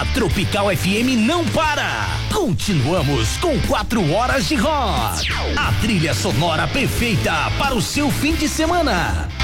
A Tropical FM não para. Continuamos com 4 horas de rock. A trilha sonora perfeita para o seu fim de semana.